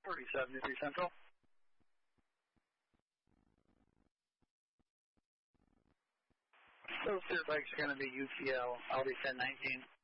3073 Central. So Fairfax is going to be UTL, Audi 1019.